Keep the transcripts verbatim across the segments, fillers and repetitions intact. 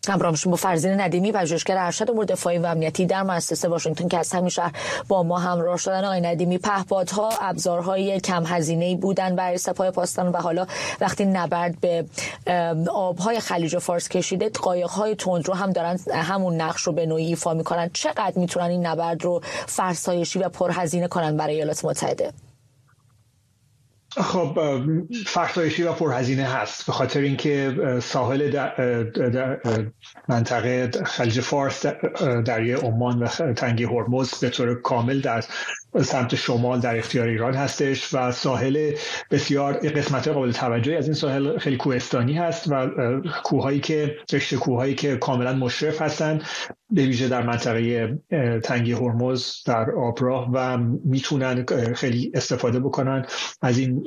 همراهمون با فرزین ندیمی، پژوهشگر ارشد امور دفاعی و امنیتی در مؤسسه واشنگتن که از همین شهر با ما همراه شدن. آقای ندیمی، پهپادها ابزارهای کم هزینه‌ای بودن برای سپاه پاسداران و حالا وقتی نبرد به آبهای خلیج فارس کشیده، قایق‌های تندرو هم دارن همون نقش رو به نوعی ایفا می‌کنن. چقدر میتونن این نبرد رو فرسایشی و پرهزینه کنن برای ایالات متحده؟ خب فرسایشی و پرهزینه هست، به خاطر اینکه ساحل در, در منطقه خلیج فارس، دریای عمان و تنگه هرمز به طور کامل در سمت شمال در اختیار ایران هستش و ساحل بسیار قسمت قابل توجهی از این ساحل خیلی کوهستانی هست و کوههایی که رشته کوههایی که کاملا مشرف هستند، به ویژه در منطقه تنگه هرمز در آبراه، و میتونن خیلی استفاده بکنن از این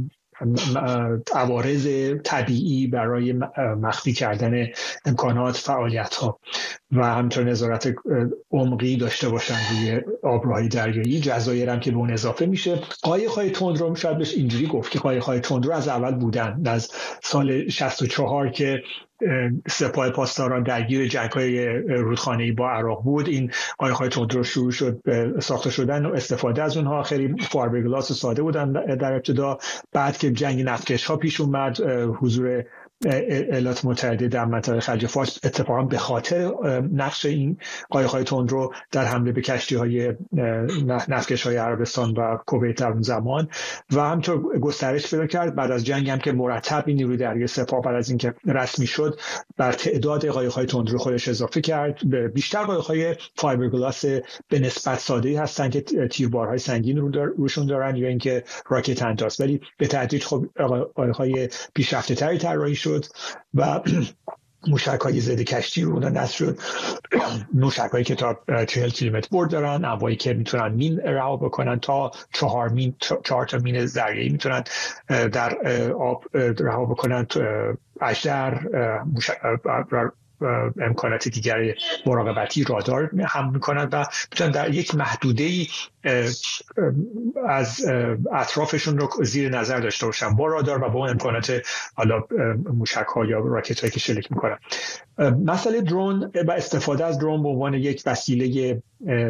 عوارض طبیعی برای مخفی کردن امکانات فعالیت‌ها و همچنین نظارت عمقی داشته باشن روی آبراهای دریایی. جزایر هم که به اون اضافه میشه. قایق‌های تندرو شاید بهش اینجوری گفت که قایق‌های تندرو از اول بودن، از سال شصت و چهار که سپاه پاسداران درگیر جنگ‌های رودخانه‌ای با عراق بود، این قایق‌های تندرو شروع شد به ساخته شدن و استفاده از اونها. خیلی فایبرگلاس و ساده بودن در ابتدا. بعد که جنگ نفتکش‌ها پیش اومد، حضور ایالات متحده در منطقه خلیج فارس اتفاقا به خاطر نقش این قایق‌های تندرو در حمله به کشتی‌های نفتکش‌های عربستان و کویت در اون زمان و همینطور گسترش پیدا کرد. بعد از جنگ هم که مرتب این نیروی دریایی سپاه بعد از اینکه رسمی شد بر تعداد قایق‌های تندرو خودش اضافه کرد. بیشتر قایق‌های فایبرگلاس به نسبت ساده‌ای هستن که تیربارهای سنگین رو در روشون دارن یا اینکه راکت انداز، ولی به تدریج خب قایق‌های پیشرفته‌تری طراحی شد و موشک‌های ضد کشتی رو نصب شد. موشک‌هایی که تا چهل کیلومتر برد دارن، انواعی که میتونن مین رها بکنن، تا چهار مین چهار تا مین ذره‌ای میتونن در آب رها بکنن. اژدر، امکانات دیگر مراقبتی، رادار هم میکنن و میتونن در یک محدوده‌ای از اطرافشون رو زیر نظر داشته باشن با رادار و با اون امکانات حالا موشک‌ها یا راکت‌هایی که شلیک میکنن. مسئله درون و استفاده از درون به عنوان یک وسیله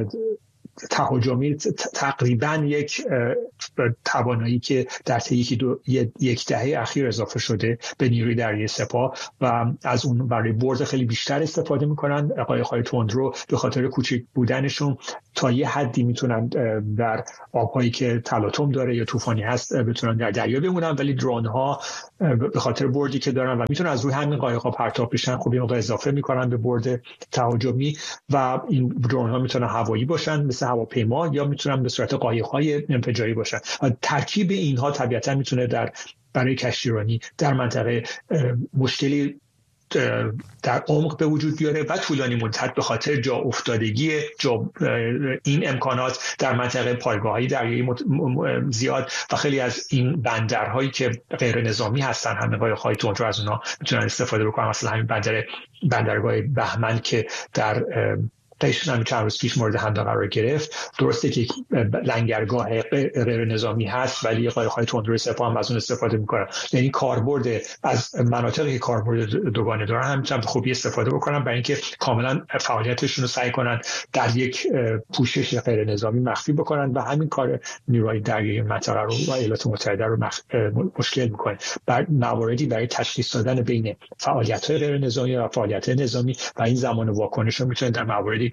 تهاجمی تقریبا یک توانایی که در طی یک دهه اخیر اضافه شده به نیروی دریایی سپاه و از اون برای برد خیلی بیشتر استفاده میکنن. قایق‌های تندرو به خاطر کوچک بودنشون تا یه حدی میتونن در آبهایی که تلاطم داره یا طوفانی هست بتونن در دریا بمونن، ولی درون ها به خاطر بردی که دارن و میتونن از روی همین قایق‌ها پرتاب بشن، خب این اضافه میکنن به برد تهاجمی و این درون ها میتونن هوایی باشن مثل هواپیما یا میتونن به صورت قایق‌های انفجاری باشن. ترکیب اینها طبیعتا میتونه در برای کشتیرانی در منطقه مشکلی در عمق به وجود بیاره و طولانی مدت به خاطر جا افتادگی جا این امکانات در منطقه پایگاه‌های دریایی زیاد و خیلی از این بندرهایی که غیر نظامی هستن، همه قایق‌های تندرو از اونها میتونن استفاده بکنن. مثلا همین بندر بندرگاه بهمن که در قشم هم چند روز پیش مورد حمله قرار گرفت. درسته که لنگرگاه غیر نظامی هست ولی قایق‌های تندروی سپاه هم از اون استفاده میکنن. یعنی کاربرد از مناطقی که کاربرد دوگانه دارن هم میتونن به خوبی استفاده بکنن برای اینکه کاملا فعالیتشون رو سعی کنن در یک پوشش غیر نظامی مخفی بکنن و همین کار نیروهای دریایی منطقه رو و ایالات متحده رو مخ... مشکل میکنه. بر مواردی برای تشخیص دادن بین فعالیت‌های غیر نظامی و فعالیت‌های نظامی و این زمان واکنش رو میتونه در مواردی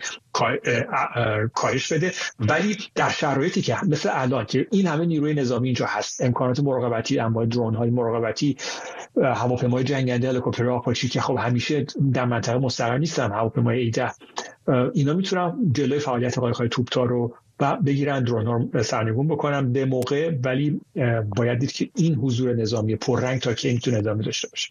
کاهش بده. ولی در شرایطی که مثل الان که این همه نیروی نظامی اینجا هست، امکانات مراقبتی، انواع درون‌های مراقبتی، هواپیمای جنگنده، هلیکوپتر آپاچی که خب همیشه در منطقه مستقر نیستن، هواپیمای ایده، اینا میتونن جلوی فعالیت قایق‌های توپ‌تار رو و بگیرن، درون رو سرنگون بکنن به موقع، ولی باید دید که این حضور نظامی پررنگ تا که میتونه ادامه داشته باشه.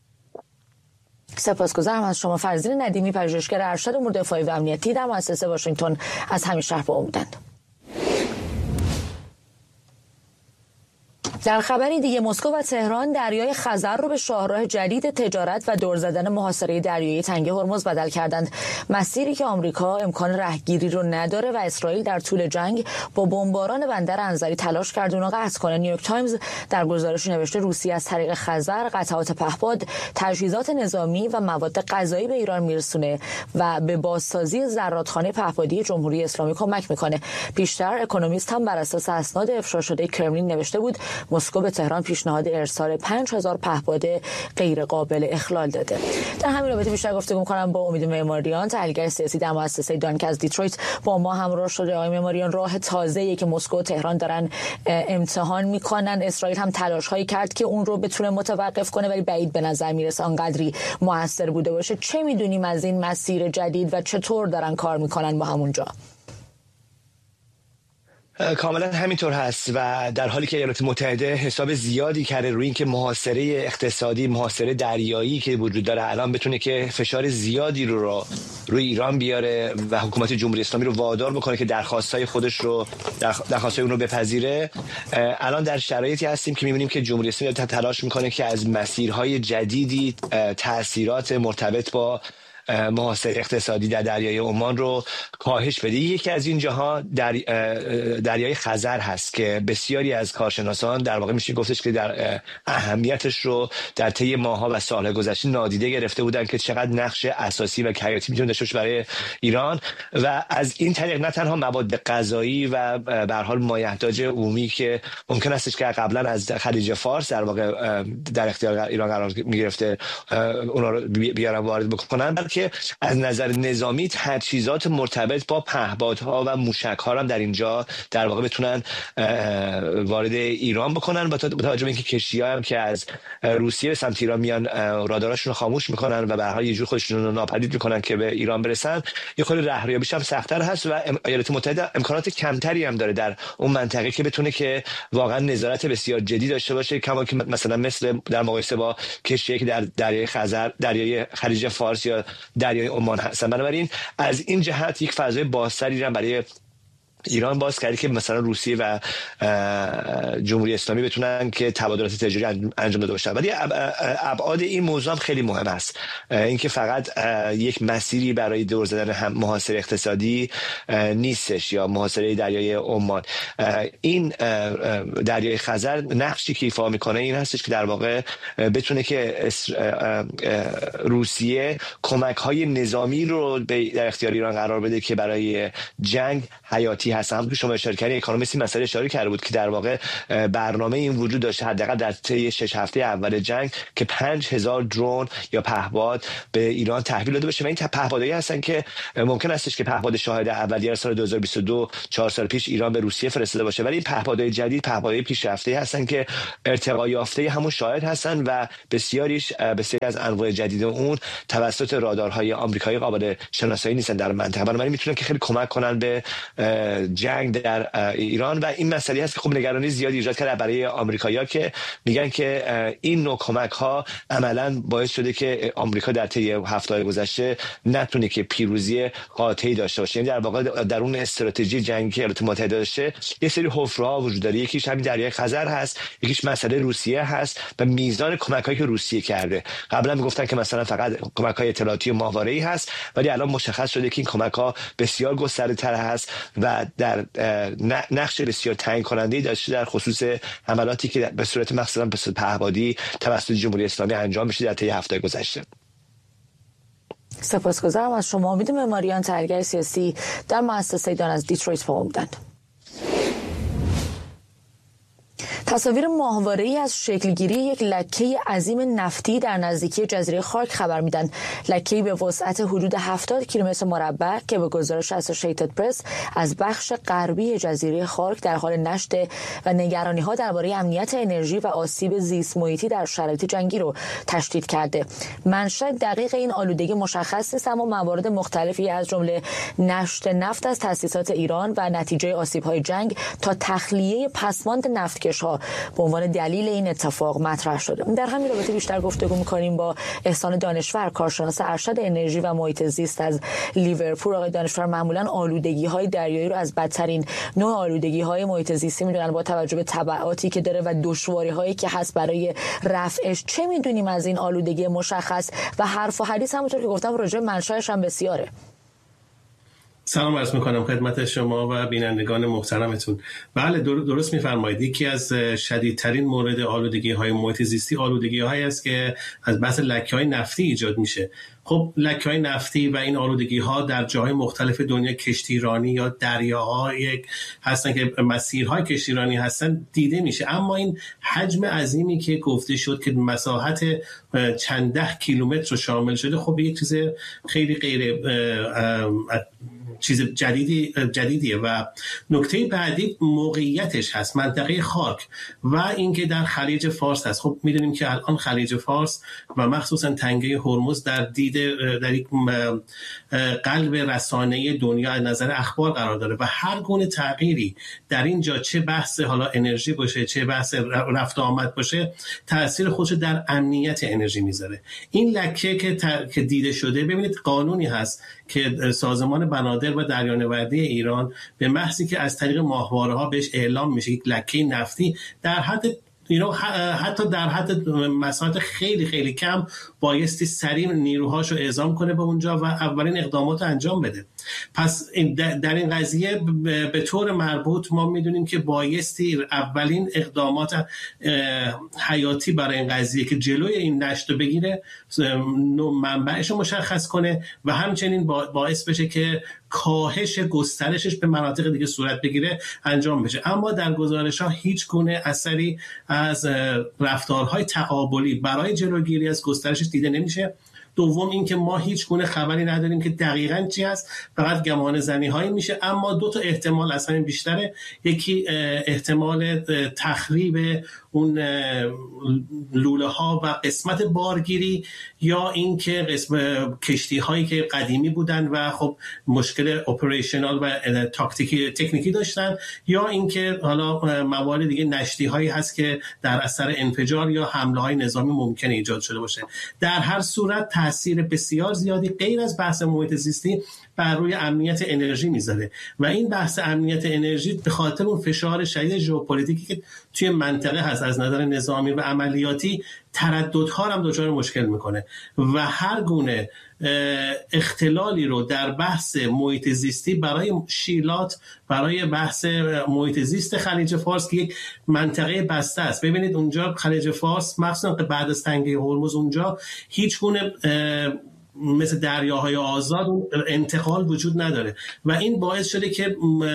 سپاسگزارم از شما فرزین ندیمی، پژوهشگر ارشد امور دفاعی و امنیتی در مؤسسه واشنگتن از همین شهر با ما بودند. در خبری دیگه مسکو و تهران دریای خزر رو به شاهراه جدید تجارت و دور زدن محاصره دریایی تنگ هرمز بدل کردند. مسیری که آمریکا امکان رهگیری رو نداره و اسرائیل در طول جنگ با بمباران بندر انزلی تلاش کرد اون رو قطع کنه. نیویورک تایمز در گزارش نوشته روسیه از طریق خزر قطعات پهپاد، تجهیزات نظامی و مواد غذایی به ایران میرسونه و به بازسازی زرادخانه پهپادی جمهوری اسلامی کمک میکنه. پیشتر اکونومیست هم بر اساس اسناد افشا شده کرملین نوشته بود مسکو به تهران پیشنهاد ارسال پنج هزار پهپاد غیر قابل اخلال داده. در همین رابطه بیشتر گفتگو می‌کنم با امید معماریان، تحلیلگر سیاسی در مؤسسه دانک از دیترویت. با ما همراه شده. آقای معماریان، راه تازه‌ای که مسکو و تهران دارن امتحان میکنن، اسرائیل هم تلاش‌هایی کرد که اون رو بتونه متوقف کنه ولی بعید به نظر میرسه آنقدری موثر بوده باشه. چه میدونیم از این مسیر جدید و چطور دارن کار میکنن با همونجا؟ کاملا همینطور هست و در حالی که ایالات متحده حساب زیادی کرده روی اینکه محاصره اقتصادی، محاصره دریایی که وجود داره الان بتونه که فشار زیادی رو, رو روی ایران بیاره و حکومت جمهوری اسلامی رو وادار بکنه که درخواستای خودش رو درخواستای اون رو بپذیره، الان در شرایطی هستیم که می‌بینیم که جمهوری اسلامی تلاش میکنه که از مسیرهای جدیدی تأثیرات مرتبط با محاصره اقتصادی در دریای عمان رو کاهش بده. یکی از این جاها در دریای خزر هست که بسیاری از کارشناسان در واقع میشه گفتش که در اهمیتش رو در طی ماه‌ها و سال‌های گذشته نادیده گرفته بودن که چقدر نقش اساسی و حیاتی میتونه داشته باشه برای ایران و از این طریق نه تنها مواد غذایی و به هر حال مایحتاج عمومی که ممکن استش که قبلا از خلیج فارس در واقع در اختیار ایران قرار میگرفته اونا رو بیارن وارد بکنن، بلکه از نظر نظامی تجهیزات مرتبط با پهپادها و موشک‌ها هم در اینجا در واقع بتونن وارد ایران بکنن. با توجه به اینکه کشتی‌ها هم که از روسیه به سمت ایران میان راداراشون رو خاموش میکنن و به هر حال یه جور خودشون رو ناپدید میکنن که به ایران برسن، یه خورده رهرویابیش هم سخت‌تر هست و ایالات متحده امکانات کمتری هم داره در اون منطقه که بتونه که واقعا نظارت بسیار جدی داشته باشه، کما که مثلا مثل در مقایسه با کشتی‌ای که در دریای خزر، دریای خلیج فارس یا دریای عمان هستن. بنابراین از این جهت یک فضای بازتری هم برای ایران باز کردی که مثلا روسیه و جمهوری اسلامی بتونن که تبادلات تجاری انجام داده باشن. ولی ابعاد این موضوع هم خیلی مهم است، اینکه فقط یک مسیری برای دور زدن محاصره اقتصادی نیستش یا محاصره دریای عمان. این دریای خزر نقشی که ایفا میکنه این هستش که در واقع بتونه که روسیه کمک های نظامی رو در اختیار ایران قرار بده که برای جنگ حیاتی هست. هم که شما اشاره کردین، اکونومیست مسئله اشاره کرده بود که در واقع برنامه این وجود داشته حداقل در طی شش هفته اول جنگ که پنج هزار درون یا پهپاد به ایران تحویل داده بشه و این پهپادایی هستن که ممکن استش که پهپاد شاهد اولیه سال دو هزار و بیست و دو چهار سال پیش ایران به روسیه فرستاده باشه، ولی این پهپادهای جدید پهپادهای پیشرفته هستن که ارتقا یافته همون شاهد هستن و بسیاریش بسیاری از انواع جدید اون توسط رادارهای آمریکایی قابل شناسایی نیستن در منطقه، بنابراین میتونن که خیلی کمک کنن به جنگ در ایران و این مسئله هست که خب نگرانی زیادی ایجاد کرده برای آمریکایی‌ها که میگن که این نوع کمک‌ها عملاً باعث شده که آمریکا در طی هفته‌های گذشته نتونه که پیروزی قاطعی داشته باشه. یعنی در واقع در اون استراتژی جنگی که ایالات متحده داشته یه سری حفره‌ها وجود داره، یکیش همین دریای خزر هست، یکیش مسئله روسیه هست و میزان کمک‌هایی که روسیه کرده. قبلا میگفتن که مثلا فقط کمک‌های اطلاعاتی و ماهواره‌ای هست، ولی الان مشخص شده که این کمک‌ها بسیار گسترده‌تر هست و در نقش بسیار تعیین کننده‌ای داشته در خصوص حملاتی که به صورت مثلا به صورت پهپادی توسط جمهوری اسلامی انجام میشه در طی هفته گذشته. سپاسگزارم از شما. امید معماریان، تحلیلگر سیاسی در مؤسسه دان از دیترویت با ما بودند. تصاویر ماهواره‌ای از شکلگیری یک لکه عظیم نفتی در نزدیکی جزیره خارک خبر میدن. لکه‌ای به وسعت حدود هفتاد کیلومتر مربع که به گزارش اسوسییتد پرس از بخش غربی جزیره خارک در حال نشت و نگرانی‌ها درباره امنیت انرژی و آسیب زیست محیطی در شرایط جنگی رو تشدید کرده. منشأ دقیق این آلودگی مشخص نیست، اما موارد مختلفی از جمله نشت نفت از تأسیسات ایران و نتیجه آسیب‌های جنگ تا تخلیه پسماند نفتکش‌ها به عنوان دلیل این اتفاق مطرح شده. در همین رابطه بیشتر گفتگو می‌کنیم با احسان دانشور، کارشناس ارشد انرژی و محیط زیست از لیورپول. آقای دانشور معمولاً آلودگی‌های دریایی رو از بدترین نوع آلودگی‌های محیط زیستی می‌دونن با توجه به تبعاتی که داره و دشواری‌هایی که هست برای رفعش. چه می‌دونیم از این آلودگی مشخص و حرف و حدیث همونطور که گفتم راجع به منشأش هم بسیاره. سلام عرض میکنم خدمت شما و بینندگان محترمتون. بله درست میفرمایید. یکی از شدیدترین مورد آلودگی های محیط زیستی آلودگی هایی است که از بحث لکه های نفتی ایجاد میشه. خب لکه های نفتی و این آلودگی ها در جاهای مختلف دنیا، کشتیرانی یا دریاهای هستن که مسیرهای کشتیرانی هستن، دیده میشه. اما این حجم عظیمی که گفته شد که مساحت چند ده کیلومتر رو شامل شده، خب یک چیز خیلی غیر چیز جدیدی جدیدیه. و نکته بعدی موقعیتش هست، منطقه خاک و اینکه در خلیج فارس هست. خب میدونیم که الان خلیج فارس و مخصوصا تنگه هرمز در دید در یک قلب رسانه دنیا از نظر اخبار قرار داره و هر گونه تغییری در اینجا، چه بحث حالا انرژی باشه چه بحث رفت و آمد باشه، تاثیر خودش در امنیت انرژی میذاره. این لکه که, ت... که دیده شده، ببینید قانونی هست که سازمان بنادر و دریانوردی ایران به محضی که از طریق ماهواره ها بهش اعلام میشه یک لکه نفتی در حد اینا، حتی در حد مساحت خیلی خیلی کم، بایستی سریع نیروهاشو اعزام کنه به اونجا و اولین اقدامات انجام بده. پس در این قضیه به طور مربوط ما میدونیم که بایستی اولین اقدامات حیاتی برای این قضیه که جلوی این نشت رو بگیره، منبعش رو مشخص کنه و همچنین باعث بشه که کاهش گسترشش به مناطق دیگه صورت بگیره انجام بشه. اما در گزارش ها هیچ گونه اثری از رفتارهای تعاملی برای جلوگیری از گسترشش دیده نمیشه. دوم اینکه ما هیچ گونه خبری نداریم که دقیقاً چی هست، فقط گمان زنی هایی میشه. اما دو تا احتمال اصلا بیشتره. یکی احتمال تخریب اون لوله ها و قسمت بارگیری، یا اینکه قسم کشتی هایی که قدیمی بودن و خب مشکل اپریشنال و تاکتیکی تکنیکی داشتن، یا اینکه حالا موارد دیگه نشتی هایی هست که در اثر انفجار یا حمله های نظامی ممکنه ایجاد شده باشه. در هر صورت تاثیر بسیار زیادی غیر از بحث محیط زیستی بر روی امنیت انرژی میذاره و این بحث امنیت انرژی به خاطر اون فشار شدید ژئوپلیتیکی که توی منطقه هست از نظر نظامی و عملیاتی، ترددها هم دچار مشکل میکنه و هر گونه اختلالی رو در بحث محیط زیستی برای شیلات، برای بحث محیط زیست خلیج فارس که یک منطقه بسته است. ببینید اونجا خلیج فارس مخصوصا بعد از تنگه هرمز اونجا هیچ گونه مثل دریاهای آزاد انتقال وجود نداره و این باعث شده که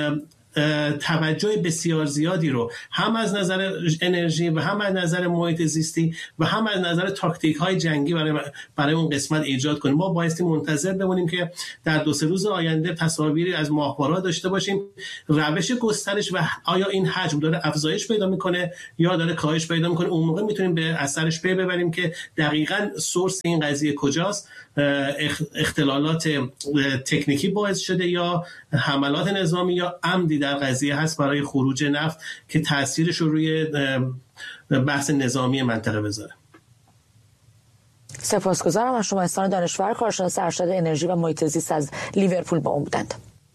توجه بسیار زیادی رو هم از نظر انرژی و هم از نظر محیط زیستی و هم از نظر تاکتیک های جنگی برای برای اون قسمت ایجاد کنیم. ما بایستی منتظر بمونیم که در دو سه روز آینده تصاویری از ماهواره داشته باشیم، روش گسترش و آیا این حجم داره افزایش پیدا میکنه یا داره کاهش پیدا میکنه. اون موقع میتونیم به اثرش پی ببریم که دقیقاً سورس این قضیه کجاست، اختلالات تکنیکی باعث شده یا حملات نظامی یا عمدی در قضیه هست برای خروج نفت که تاثیرش رو روی بحث نظامی منطقه بذاره. سپاسگزارم از شما احسان دانشور، کارشناس ارشد انرژی و محیط زیست از لیورپول با اون بودند.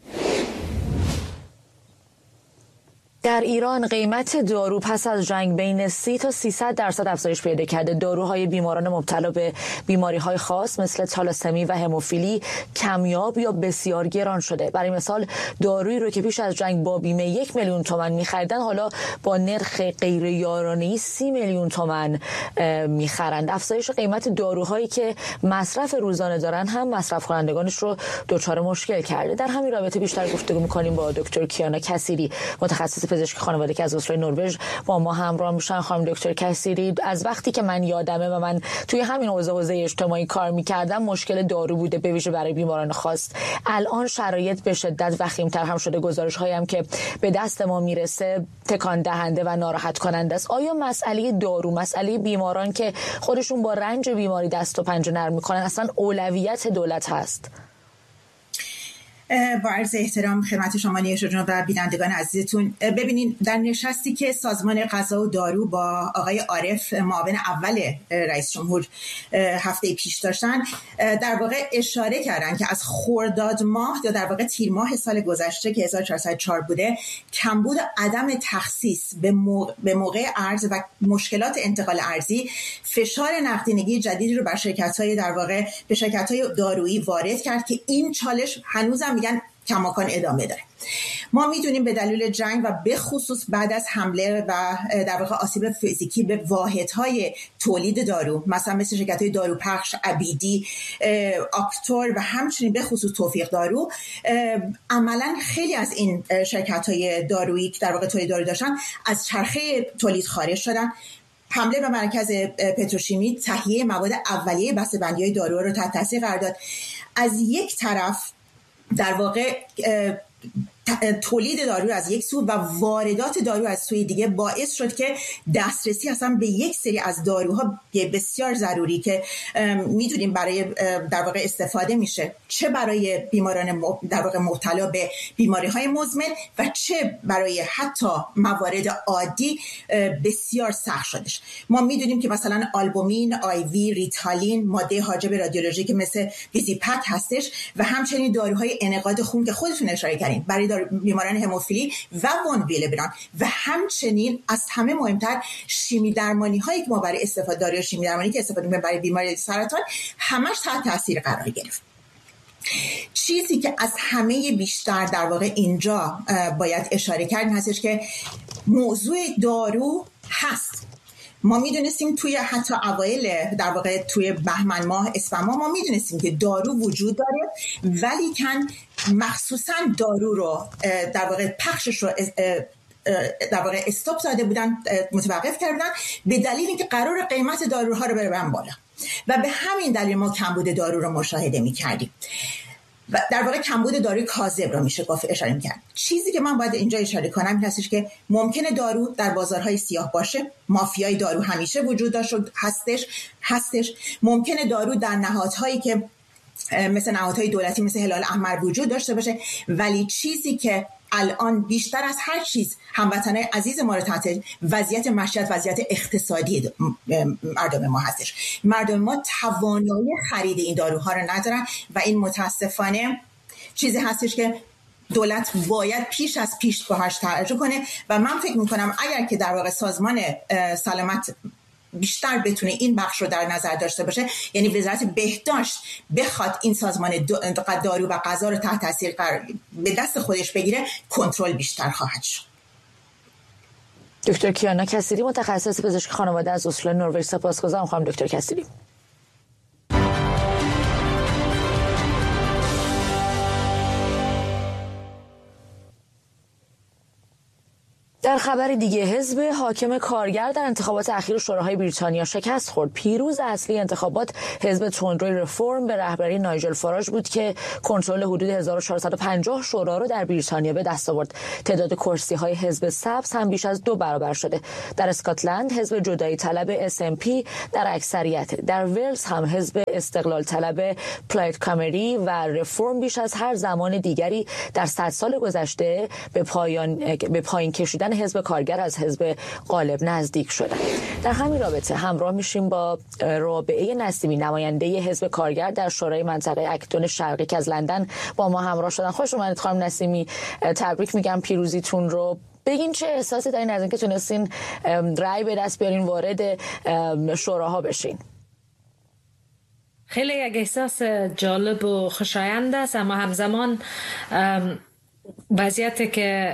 در ایران قیمت دارو پس از جنگ بین سی تا سیصد درصد افزایش پیدا کرده. داروهای بیماران مبتلا به بیماری‌های خاص مثل تالاسمی و هموفیلی کمیاب یا بسیار گران شده. برای مثال دارویی رو که پیش از جنگ با بیمه یک میلیون تومان می‌خریدن حالا با نرخ غیر یارانه‌ای سی میلیون تومان می‌خرند. افزایش قیمت داروهایی که مصرف روزانه دارن هم مصرف کنندگانش رو دچار مشکل کرده. در همین رابطه بیشتر گفتگو می‌کنیم با دکتر کیانا کثیری، متخصص پزشک خانواده که از اسرای نروژ با ما همراه میشن. خانم دکتر کثیری، از وقتی که من یادمه و من توی همین حوزه حوزه اجتماعی کار میکردم مشکل دارو بوده به ویژه برای بیماران خاص. الان شرایط به شدت وخیم‌تر هم شده، گزارش هایی هم که به دست ما میرسه تکان دهنده و ناراحت کننده است. آیا مسئله دارو، مسئله بیماران که خودشون با رنج بیماری دست و پنجه نرم میکنن اصلا اولویت دولت هست؟ با عرض احترام خدمت شما نیوش جناب و بینندگان عزیزتون، ببینین در نشستی که سازمان غذا و دارو با آقای عارف معاون اول رئیس جمهور هفته پیش داشتن، در واقع اشاره کردن که از خرداد ماه یا در واقع تیر ماه سال گذشته که هزار و چهارصد و چهار بوده، کمبود عدم تخصیص به موقع, به موقع ارز و مشکلات انتقال ارزی فشار نقدینگی جدیدی رو بر شرکت‌های در واقع به شرکت‌های دارویی وارد کرد که این چالش هنوزم میگن کماکان ادامه داره. ما میدونیم به دلیل جنگ و به خصوص بعد از حمله و در واقع آسیب فیزیکی به واحدهای تولید دارو، مثلا مثل شرکت‌های داروپخش، عبیدی، آکتور و همچنین به خصوص توفیق دارو، عملاً خیلی از این شرکت‌های دارویی که در واقع تولید دارو داشتن از چرخه تولید خارج شدن. حمله به مرکز پتروشیمی تهیه مواد اولیه بسته‌بندی‌های دارو رو تحت تاثیر قرار داد. از یک طرف در واقع تولید دارو از یک سو و واردات دارو از سوی دیگه باعث شد که دسترسی اصلا به یک سری از داروها بسیار ضروری که میدونیم برای در واقع استفاده میشه، چه برای بیماران در واقع مبتلا به بیماری های مزمن و چه برای حتی موارد عادی بسیار سخت شدش. ما میدونیم که مثلا آلبومین، آیوی، ریتالین، ماده حاجب رادیولوژیک مثل بیزیپک هستش و همچنین داروهای انعقاد خون که خودتون اشاره کردین برای بیماران هموفیلی و وان ویلبران و همچنین از همه مهمتر شیمی درمانی هایی که ما برای استفاده دارو شیمی درمانی که استفاده می‌کنیم برای بیماری سرطان همش تحت تاثیر قرار گرفت. چیزی که از همه بیشتر در واقع اینجا باید اشاره کرد این هستش که موضوع دارو هست. ما میدونستیم توی حتی اوایل در واقع توی بهمن ماه اسفند ماه ما میدونستیم که دارو وجود داره، ولی کن مخصوصا دارو رو در واقع پخشش رو در واقع استاپ داده بودن، متوقف کردن به دلیل اینکه قرار قیمت داروها رو ببرن بالا و به همین دلیل ما کمبود دارو رو مشاهده می‌کردیم و در واقع کمبود داروی کاذب رو میشه گفت اشاره می‌کرد. چیزی که من باید اینجا اشاره کنم این هستش که ممکنه دارو در بازارهای سیاه باشه، مافیای دارو همیشه وجود داشت هستش هستش ممکنه دارو در نهادهایی که مثل نهادهای دولتی مثل هلال احمر وجود داشته باشه، ولی چیزی که الان بیشتر از هر چیز هموطنای عزیز ما رو تحت وضعیت معیشت، وضعیت اقتصادی مردم ما هستش. مردم ما توانایی خرید این داروها رو ندارن و این متاسفانه چیزی هستش که دولت باید پیش از پیش باهاش توجه کنه و من فکر میکنم اگر که در واقع سازمان سلامت بیشتر بتونه این بخش رو در نظر داشته باشه، یعنی وزارت بهداشت بخواد این سازمان دارو و غذا رو تحت تاثیر قرار به دست خودش بگیره، کنترل بیشتر خواهد شد. دکتر کیانا کثیری، متخصص پزشکی خانواده از اسلو نروژ، سپاسگزارم خانم دکتر کثیری. در خبر دیگه، حزب حاکم کارگر در انتخابات اخیر شوراهای بریتانیا شکست خورد. پیروز اصلی انتخابات حزب تندروی رفرم به رهبری نایجل فاراژ بود که کنترل حدود هزار و چهارصد و پنجاه شورا رو در بریتانیا به دست آورد. تعداد کرسی‌های حزب سبز هم بیش از دو برابر شده. در اسکاتلند حزب جدایی طلب اس ام پی در اکثریت. در ولز هم حزب استقلال طلب پلاید کامری و رفرم بیش از هر زمان دیگری در صد سال گذشته به پایان به پایین کشیدن حزب کارگر از حزب غالب نزدیک شدن. در همین رابطه همراه میشیم با رابعه نسیمی، نماینده حزب کارگر در شورای منطقه اکتون شرقی که از لندن با ما همراه شدن. خوش اومدید خانم نسیمی، تبریک میگم پیروزیتون رو. بگین چه احساسی دارین از اینکه تونستین رأی به دست بیارین، وارد شوراها بشین؟ خیلی یک احساس جالب و خوشایند است، اما همزمان وضعیتی که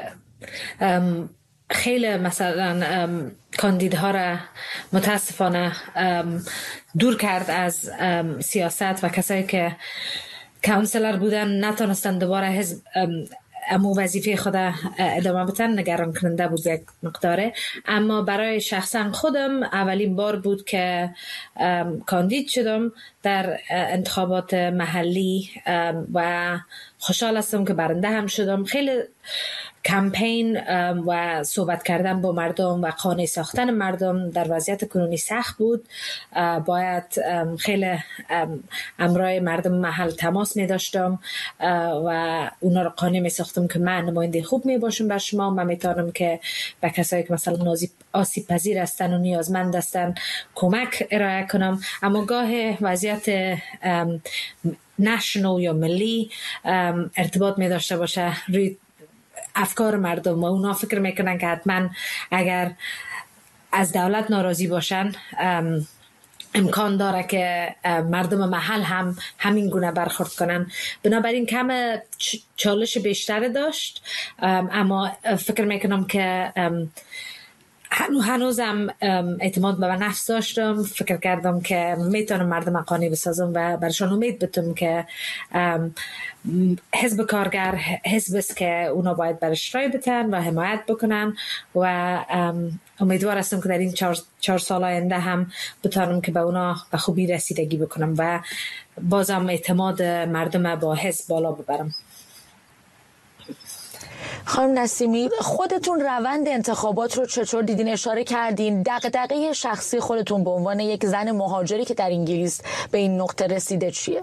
خیلی مثلا کاندیدها را متاسفانه دور کرد از سیاست و کسایی که کانسلر بودن نتونستن دوباره حزب امو وظیفه خود ادامه بدن، نگران کننده بود یک مقداره. اما برای شخصا خودم اولین بار بود که کاندید شدم در انتخابات محلی و خوشحال هستم که برنده هم شدم. خیلی کمپین و صحبت کردن با مردم و قانع ساختن مردم در وضعیت کنونی سخت بود. باید خیلی امرای مردم محل تماس می داشتم و اونا رو قانع می ساختم که من نماینده خوب می باشم بر شما. من می توانم که به کسایی که مثلا آسیب پذیر هستن و نیازمند هستن کمک ارائه کنم. اما گاه وضعیت نشنال یا ملی ارتباط می داشته باشه روی افکار مردم و اونا فکر میکنن که حتما اگر از دولت ناراضی باشن امکان داره که مردم محل هم همین گونه برخورد کنن. بنابراین کم چالش بیشتر داشت، اما فکر میکنم که هنوزم اعتماد به نفس داشتم. فکر کردم که میتونم مردم قانع بسازم و برشان امید بدم که حزب کارگر حزب است که اونا باید برش رای بتن و حمایت بکنن و امیدوار هستم که در این چهار, چهار سال آینده هم بتونم که به اونا به خوبی رسیدگی بکنم و بازم اعتماد مردم با حزب بالا ببرم. خانم نسیمی، خودتون روند انتخابات رو چطور دیدین؟ اشاره کردین دغدغه شخصی خودتون به عنوان یک زن مهاجری که در انگلیس به این نقطه رسیده چیه؟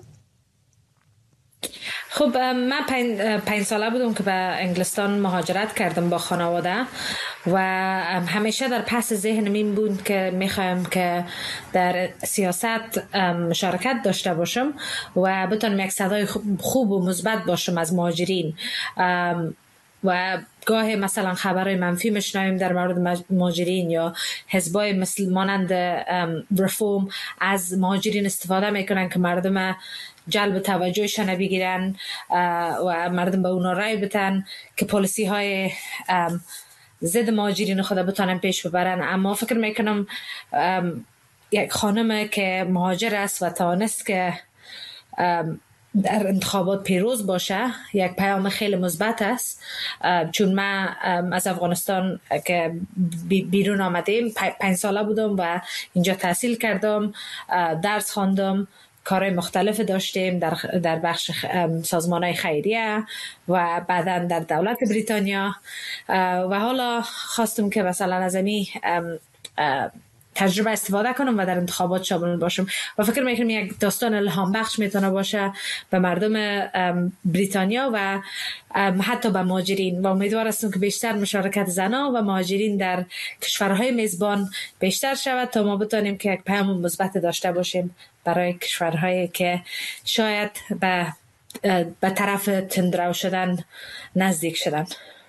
خب من پنج, پنج ساله بودم که به انگلستان مهاجرت کردم با خانواده و همیشه در پس ذهنم این بود که میخوایم که در سیاست مشارکت داشته باشم و بتونم یک صدای خوب و مثبت باشم از مهاجرین. و گاه مثلا خبرهای منفی میشنویم در مورد مهاجرین یا حزبای مثل مانند رفورم از مهاجرین استفاده میکنن که مردم جلب توجهشان بگیرن و مردم به اونا رای بدن که پالیسی های ضد مهاجرین خود بتونن پیش ببرن. اما فکر میکنم یک خانم که مهاجر است و توانست که در انتخابات پیروز باشه یک پیام خیلی مثبت است، چون من از افغانستان که بیرون آمدیم پنج ساله بودم و اینجا تحصیل کردم، درس خواندم، کارهای مختلف داشتیم در در بخش سازمانهای خیریه و بعداً در دولت بریتانیا و حالا خواستم که مثلا از این تجربه استفاده کنم و در انتخابات شامل باشم و فکر میکنم یک داستان الهام بخش میتونه باشه به مردم بریتانیا و حتی به مهاجرین و امیدوار هستم که بیشتر مشارکت زنان و مهاجرین در کشورهای میزبان بیشتر شود تا ما بتونیم که یک پیام مثبت داشته باشیم برای کشورهایی که شاید به به طرف تندرو شدن نزدیک شدن.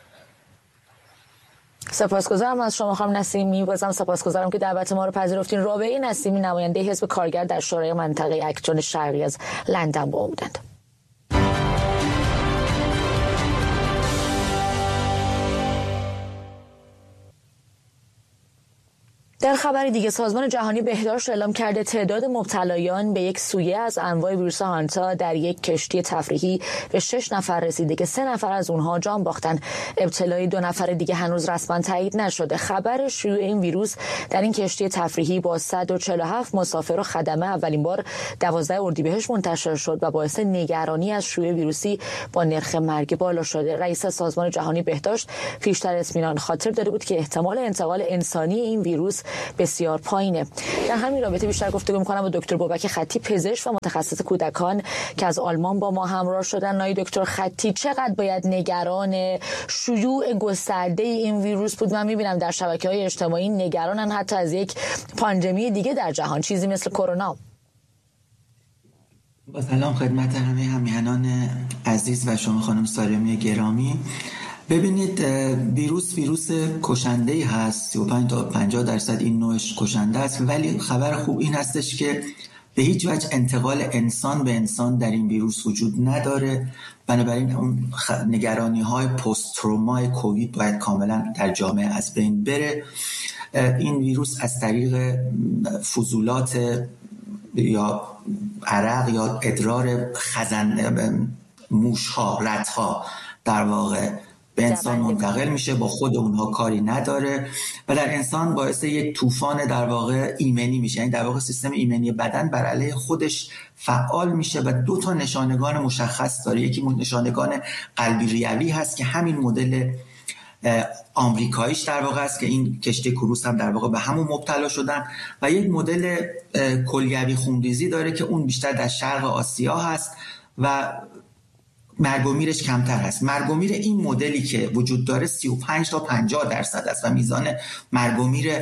سپاسگزارم از شما خانم نسیمی. بازم سپاسگزارم که دعوت ما رو پذیرفتین. رابعه نسیمی، نماینده حزب کارگر در شورای منطقه اکتون شرقی از لندن با ما بودند. در خبر دیگه سازمان جهانی بهداشت اعلام کرده تعداد مبتلایان به یک سویه از انواع ویروس هانتا در یک کشتی تفریحی به شش نفر رسیده که سه نفر از اونها جان باختن. ابتلای دو نفر دیگه هنوز رسما تایید نشده. خبر شیوع این ویروس در این کشتی تفریحی با صد و چهل و هفت مسافر و خدمه اولین بار دوازده اردیبهشت منتشر شد و باعث نگرانی از شیوع ویروسی با نرخ مرگ بالا شده. رئیس سازمان جهانی بهداشت پیشتر اطمینان خاطر داده بود که احتمال انتقال انسانی این ویروس بسیار پایینه. در همین رابطه بیشتر گفتگو می‌کنم با دکتر بابک خطی، پزشک و متخصص کودکان که از آلمان با ما همراه شدن. آقای دکتر خطی، چقدر باید نگران شیوع گسترده این ویروس بود؟ من می‌بینم در شبکه‌های اجتماعی نگرانن حتی از یک پاندمی دیگه در جهان، چیزی مثل کرونا. با سلام خدمت همه همیهنان عزیز و شما خانم سارمی گرامی. ببینید، ویروس ویروس کشنده‌ای هست، سی و پنج تا پنجاه درصد این نوعش کشنده است، ولی خبر خوب این هستش که به هیچ وجه انتقال انسان به انسان در این ویروس وجود نداره. بنابراین اون نگرانی های پست ترومای کووید باید کاملا در جامعه از بین بره. این ویروس از طریق فضولات یا عرق یا ادرار خزن موش‌ها، رت‌ها در واقع به انسان منتقل میشه، با خود اونها کاری نداره و در انسان باعث یک طوفان در واقع ایمنی میشه. یعنی در واقع سیستم ایمنی بدن بر علیه خودش فعال میشه و دو تا نشانگان مشخص داره. یکی نشانگان قلبی ریوی هست که همین مدل آمریکاییش در واقع است که این کشتی کروز هم در واقع به همون مبتلا شدن، و یک مدل کلیوی خونریزی داره که اون بیشتر در شرق آسیا هست و مرگ و میرش کمتر هست. مرگ و میر این مدلی که وجود داره سی و پنج تا پنجاه درصد است و میزان مرگ و میر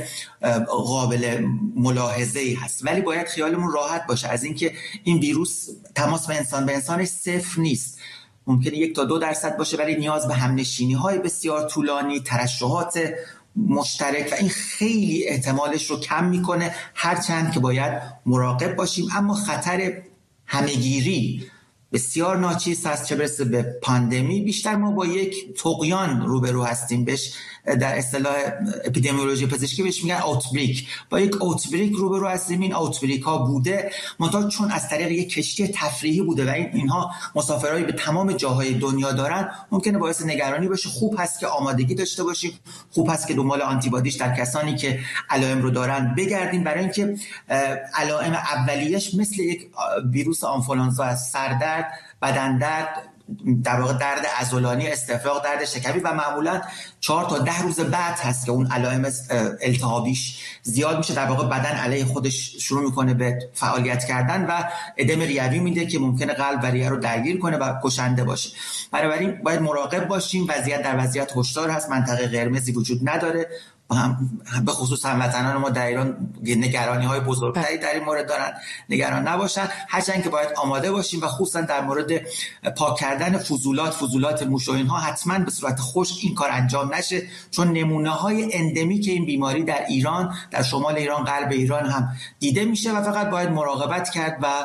قابل ملاحظه‌ای هست، ولی باید خیالمون راحت باشه از اینکه این ویروس تماس به انسان به انسانش صفر نیست. ممکنه یک تا دو درصد باشه، ولی نیاز به همنشینی های بسیار طولانی، ترشحات مشترک و این خیلی احتمالش رو کم میکنه، هرچند که باید مراقب باشیم. اما خطر همهگیری بسیار ناچیز هست، چه برسه به پاندمی. بیشتر ما با یک طغیان روبرو هستیم، بهش در اصطلاح اپیدمیولوژی پزشکی بهش میگن اوتبریک. با یک اوتبریک روبرو هستیم. این اوتبریک ها بوده، منتها چون از طریق یک کشتی تفریحی بوده و این اینها مسافرایی به تمام جاهای دنیا دارن، ممکنه باعث نگرانی باشه. خوب هست که آمادگی داشته باشیم، خوب هست که دنبال آنتیبادیش در کسانی که علائم رو دارن بگردیم، برای اینکه علائم اولیه‌اش مثل یک ویروس آنفولانزا است: سردرد، بدن درد، در واقع درد عضلانی، استفراغ، درد شکمی، و معمولا چهار تا ده روز بعد هست که اون علائم التهابیش زیاد میشه. در واقع بدن علیه خودش شروع میکنه به فعالیت کردن و ادم ریوی میده که ممکنه قلب و ریه رو درگیر کنه و کشنده باشه. بنابراین باید مراقب باشیم. وضعیت در وضعیت هشدار هست، منطقه قرمزی وجود نداره. هم به خصوص هموطنان ما در ایران نگرانی های بزرگتری در این مورد دارن، نگران نباشن، هرچند که باید آماده باشیم و خصوصا در مورد پاک کردن فضولات فضولات موش و اینها حتما به صورت خشک این کار انجام نشه، چون نمونه های اندمیک این بیماری در ایران، در شمال ایران، غرب ایران هم دیده میشه و فقط باید مراقبت کرد و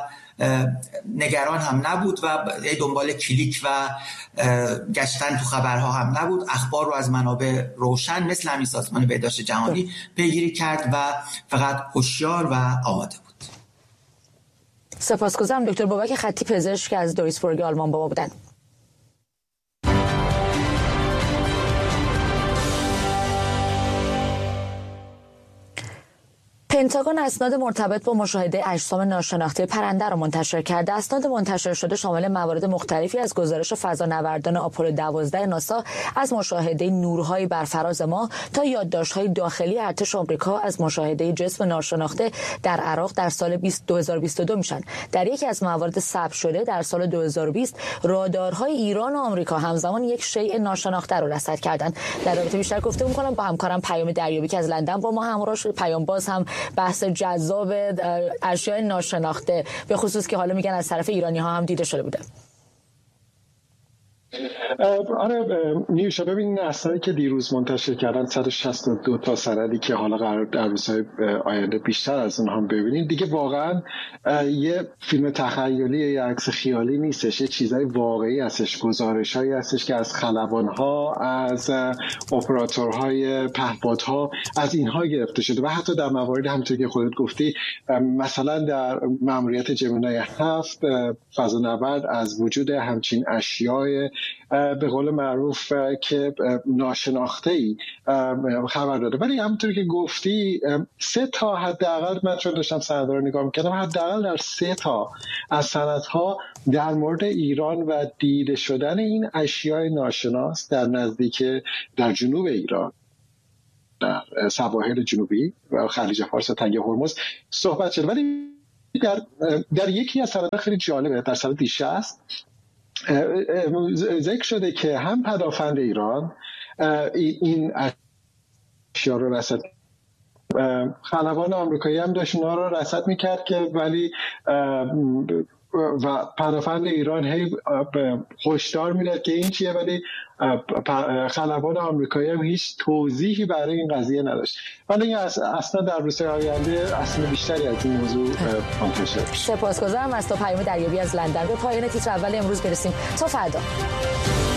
نگران هم نبود و دنبال کلیک و گشتن تو خبرها هم نبود. اخبار رو از منابع روشن مثل همین سازمان بهداشت جهانی پیگیری کرد و فقط هوشیار و آماده بود. سپاسگزارم دکتر بابک خطی، پزشک از دویسبورگ آلمان با ما بودن. پنتاگون اسناد مرتبط با مشاهده اجسام ناشناخته پرنده را منتشر کرده. اسناد منتشر شده شامل موارد مختلفی از گزارش فضانوردان آپولو دوازده ناسا از مشاهده نورهای بر فراز ماه تا یادداشت‌های داخلی ارتش آمریکا از مشاهده جسم ناشناخته در عراق در سال دو هزار و بیست و دو میشن. در یکی از موارد ثبت شده در سال دو هزار و بیست رادارهای ایران و آمریکا همزمان یک شیء ناشناخته را رصد کردند. در رابطه بیشتر گفتگو می‌کنم با همکارم پیام دریابی که از لندن با ما همراه شد. پیام باز هم بحث جذاب اشیاء ناشناخته به خصوص که حالا میگن از طرف ایرانی ها هم دیده شده بوده. آره نیوشا، ببینین اسنادی که دیروز منتشر کردن صد و شصت و دو تا سندی که حالا قرار در روزهای آینده بیشتر از اونها هم ببینین، دیگه واقعا یه فیلم تخیلی یا عکس خیالی نیستش، یه چیزای واقعی هستش، گزارشایی هستش که از خلبان‌ها، از اپراتورهای پهپادها، از اینها گرفته شده و حتی در موارد همونطور که خودت گفتی، مثلا در مأموریت جمینا هفت فضانورد از وجود همچین اشیای به قول معروف که ناشناخته‌ای خبر داده. ولی همونطور که گفتی سه تا حداقل، من چون داشتم سندها رو نگاه می‌کردم، حداقل در سه تا از سندها در مورد ایران و دیده شدن این اشیای ناشناس در نزدیک در جنوب ایران، در سواحل جنوبی و خلیج فارس و تنگه هرمز صحبت شد. ولی در, در یکی از سندها خیلی جالبه، در سال شصت ذکر شده که هم پدافند ایران این اشیا رو رصد، خلبان آمریکایی هم داشت اونا رو رصد میکرد که ولی و پدافند ایران هی هشدار میداد که این چیه، ولی خلبان آمریکایی هم هیچ توضیحی برای این قضیه نداشت. ولی اصلا در روزهای آینده اصلا بیشتری از این موضوع منتشر میشه. سپاسگزارم. از تو پیام دریابی از لندن. به پایان تیتر اول امروز برسیم. تا فردا.